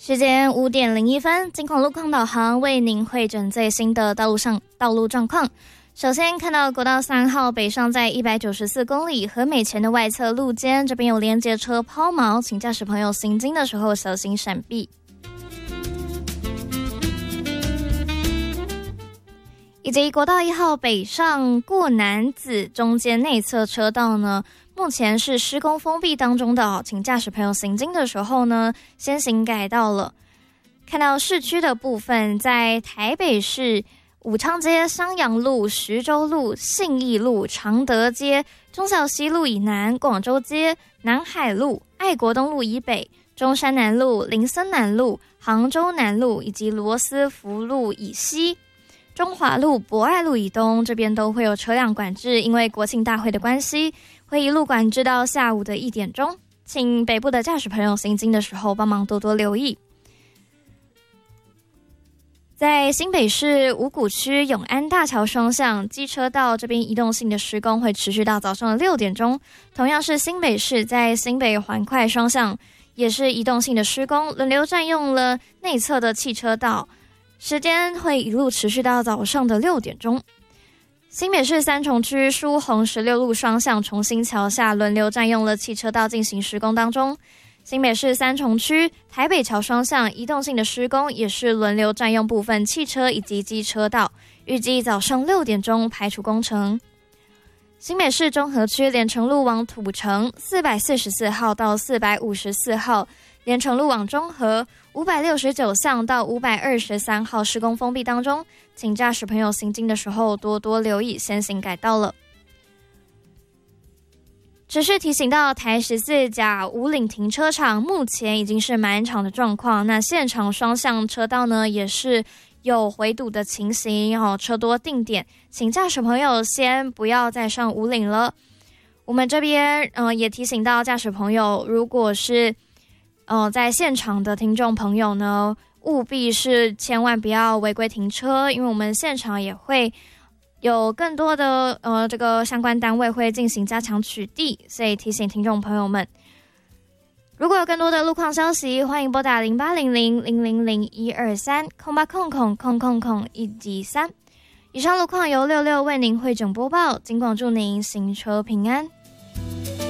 时间5:01，金控路况导航为您汇整最新的道路状况。首先看到国道3号北上在194公里和美前的外侧路肩，这边有连接车抛锚，请驾驶朋友行经的时候小心闪避。以及国道1号北上过楠梓中间内侧车道呢，目前是施工封闭当中的请驾驶朋友行经的时候呢，先行改道了。看到市区的部分，在台北市武昌街、襄阳路、徐州路、信义路、常德街、忠孝西路以南、广州街、南海路、爱国东路以北、中山南路、林森南路、杭州南路以及罗斯福路以西、中华路、博爱路以东，这边都会有车辆管制，因为国庆大会的关系，会一路管制到下午的1点钟，请北部的驾驶朋友行经的时候帮忙多多留意。在新北市五股区永安大桥双向机车道这边移动性的施工会持续到早上的6点钟，同样是新北市在新北环快双向也是移动性的施工，轮流占用了内侧的汽车道，时间会一路持续到早上的6点钟。新北市三重区疏洪16路双向重新桥下轮流占用了汽车道进行施工当中。新北市三重区台北桥双向移动性的施工也是轮流占用部分汽车以及机车道，预计早上6点钟排除工程。新北市中和区连城路往土城444号到454号，连城路往中和569巷到523号施工封闭当中，请驾驶朋友行经的时候多多留意，先行改道了。只是提醒到台14甲五岭停车场目前已经是满场的状况，那现场双向车道呢也是有回堵的情形，车多定点，请驾驶朋友先不要再上五岭了。我们这边也提醒到驾驶朋友，如果是在现场的听众朋友呢，务必是千万不要违规停车，因为我们现场也会有更多的这个相关单位会进行加强取缔，所以提醒听众朋友们，如果有更多的路况消息，欢迎拨打0800000123 0800000113。以上路况由66为您汇整播报，尽管祝您行车平安。